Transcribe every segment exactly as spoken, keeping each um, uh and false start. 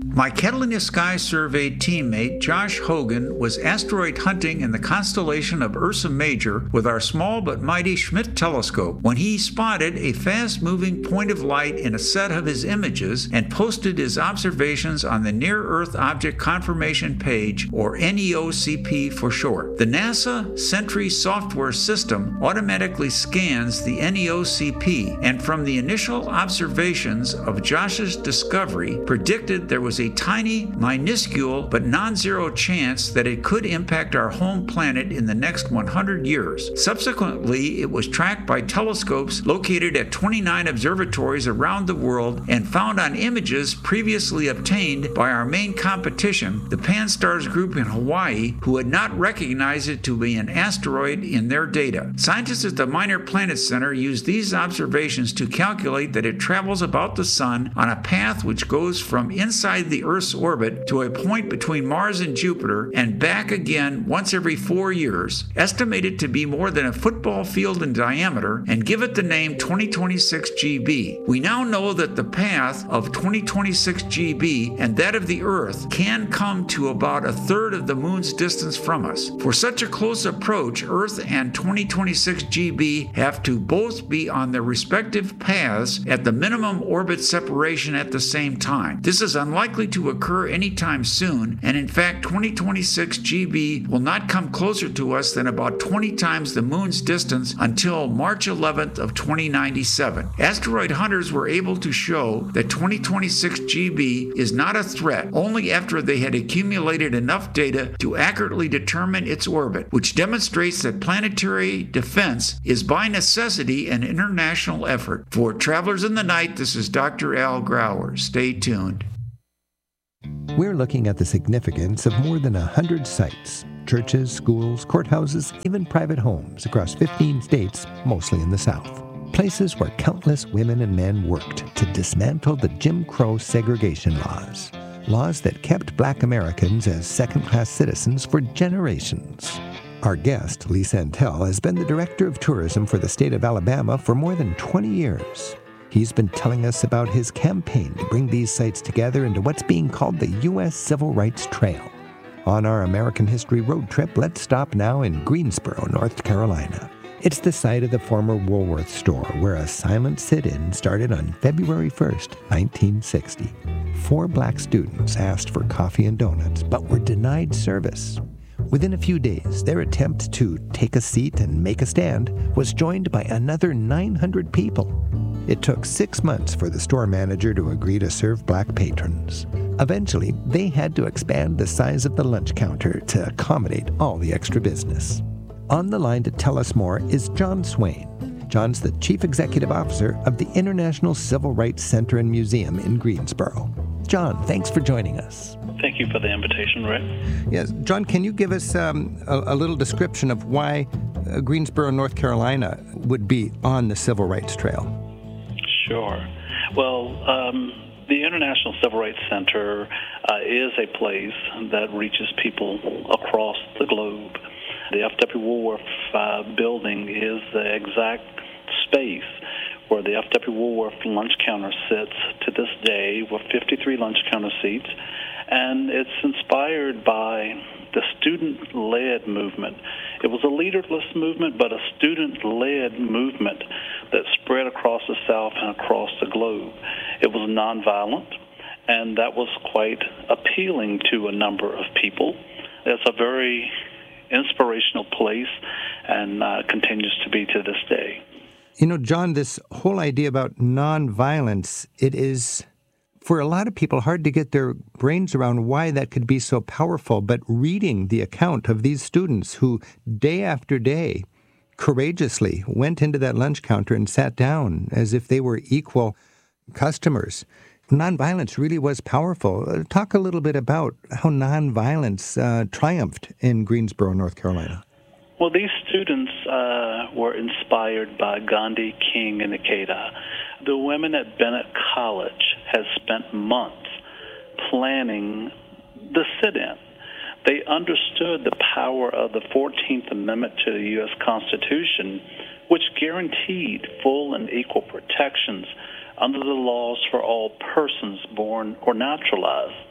My Catalina Sky Survey teammate Josh Hogan was asteroid hunting in the constellation of Ursa Major with our small but mighty Schmidt telescope when he spotted a fast-moving point of light in a set of his images and posted his observations on the Near-Earth Object Confirmation Page, or N E O C P for short. The NASA Sentry software system automatically scans the N E O C P, and from the initial observations of Josh's discovery, predicted there was a tiny, minuscule, but non-zero chance that it could impact our home planet in the next one hundred years. Subsequently, it was tracked by telescopes located at twenty-nine observatories around the world and found on images previously obtained by our main competition, the Pan-STARRS group in Hawaii, who had not recognized it to be an asteroid in their data. Scientists at the Minor Planet Center used these observations to calculate that it travels about the Sun on a path which goes from inside the Earth's orbit to a point between Mars and Jupiter and back again once every four years, estimated to be more than a football field in diameter, and give it the name twenty twenty-six G B. We now know that the path of twenty twenty-six G B and that of the Earth can come to about a third of the Moon's distance from us. For such a close approach, Earth and twenty twenty-six G B have to both be on their respective paths at the minimum orbit separation at the same time. This is unlikely to occur anytime soon, and in fact twenty twenty-six G B will not come closer to us than about twenty times the Moon's distance until March eleventh of twenty ninety-seven. Asteroid hunters were able to show that twenty twenty-six G B is not a threat only after they had accumulated enough data to accurately determine its orbit, which demonstrates that planetary defense is by necessity an international effort. For Travelers in the Night, this is Doctor Al Grauer. Stay tuned. We're looking at the significance of more than one hundred sites, churches, schools, courthouses, even private homes across fifteen states, mostly in the South. Places where countless women and men worked to dismantle the Jim Crow segregation laws. Laws that kept Black Americans as second-class citizens for generations. Our guest, Lee Santel, has been the Director of Tourism for the state of Alabama for more than twenty years. He's been telling us about his campaign to bring these sites together into what's being called the U S Civil Rights Trail. On our American History road trip, let's stop now in Greensboro, North Carolina. It's the site of the former Woolworth store, where a silent sit-in started on February first, nineteen sixty. Four black students asked for coffee and donuts, but were denied service. Within a few days, their attempt to take a seat and make a stand was joined by another nine hundred people. It took six months for the store manager to agree to serve black patrons. Eventually, they had to expand the size of the lunch counter to accommodate all the extra business. On the line to tell us more is John Swain. John's the Chief Executive Officer of the International Civil Rights Center and Museum in Greensboro. John, thanks for joining us. Thank you for the invitation, Rick. Yes, John, can you give us um, a, a little description of why uh, Greensboro, North Carolina would be on the Civil Rights Trail? Sure. Well, um, the International Civil Rights Center uh, is a place that reaches people across the globe. The F W Woolworth uh, building is the exact space where the F W Woolworth lunch counter sits to this day, with fifty-three lunch counter seats, and it's inspired by the student-led movement. It was a leaderless movement, but a student-led movement that spread across the South and across the globe. It was nonviolent, and that was quite appealing to a number of people. It's a very inspirational place and uh, continues to be to this day. You know, John, this whole idea about nonviolence, it is, for a lot of people, hard to get their brains around why that could be so powerful. But reading the account of these students who, day after day, courageously went into that lunch counter and sat down as if they were equal customers, nonviolence really was powerful. Uh, talk a little bit about how nonviolence uh, triumphed in Greensboro, North Carolina. Well, these students uh, were inspired by Gandhi, King, and Ikeda. The women at Bennett College had spent months planning the sit-in. They understood the power of the fourteenth Amendment to the U S Constitution, which guaranteed full and equal protections under the laws for all persons born or naturalized.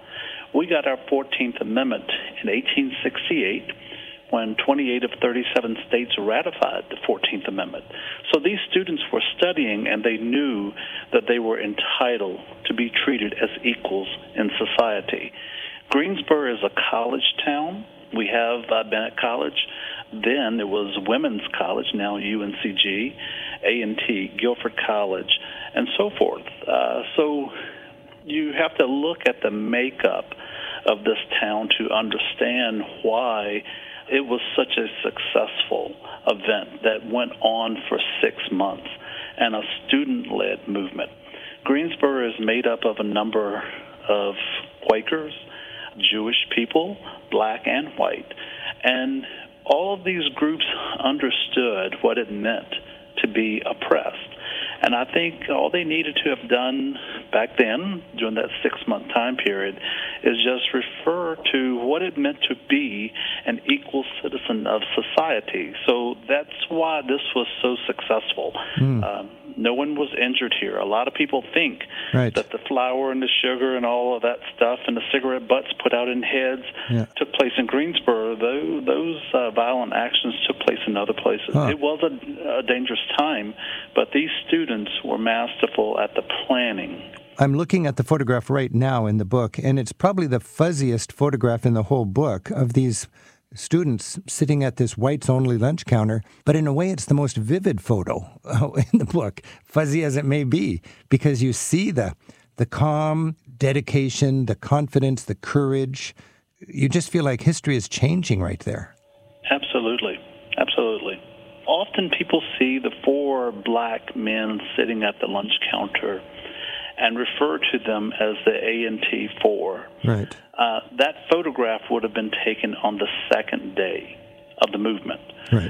We got our fourteenth Amendment in eighteen sixty-eight, when twenty-eight of thirty-seven states ratified the fourteenth Amendment. So these students were studying, and they knew that they were entitled to be treated as equals in society. Greensboro is a college town. We have uh, Bennett College. Then it was Women's College, now U N C G, A and T, Guilford College, and so forth. Uh, so you have to look at the makeup of this town to understand why it was such a successful event that went on for six months and a student-led movement. Greensboro is made up of a number of Quakers, Jewish people, black and white, and all of these groups understood what it meant to be oppressed. And I think all they needed to have done back then, during that six-month time period, is just refer to what it meant to be an equal citizen of society. So that's why this was so successful. Mm. Um, no one was injured here. A lot of people think right. that the flour and the sugar and all of that stuff and the cigarette butts put out in heads yeah. took place in Greensboro. Those, those uh, violent actions took place in other places. Huh. It was a, a dangerous time, but these students were masterful at the planning. I'm looking at the photograph right now in the book, and it's probably the fuzziest photograph in the whole book of these students sitting at this whites-only lunch counter, but in a way it's the most vivid photo in the book, fuzzy as it may be, because you see the the calm, dedication, the confidence, the courage. You just feel like history is changing right there. Absolutely, absolutely. Often people see the four black men sitting at the lunch counter and refer to them as the A and T Four. Right. Uh, that photograph would have been taken on the second day of the movement. Right.